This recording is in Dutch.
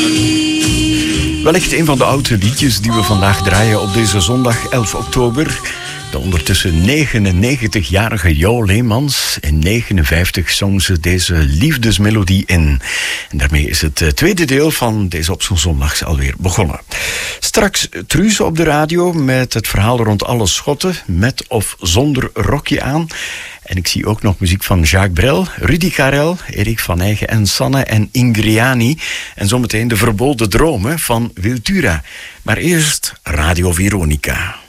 Wellicht een van de oude liedjes die we vandaag draaien op deze zondag 11 oktober. De ondertussen 99-jarige Jo Leemans. In 1959 zong ze deze liefdesmelodie in. En daarmee is het tweede deel van deze Op zo'n zondags alweer begonnen. Straks Truus op de radio met het verhaal rond alle schotten, met of zonder rokje aan. En ik zie ook nog muziek van Jacques Brel, Rudy Karel, Erik van Eygen en Sanne en Ingriani. En zometeen de verboden dromen van Wiltura. Maar eerst Radio Veronica.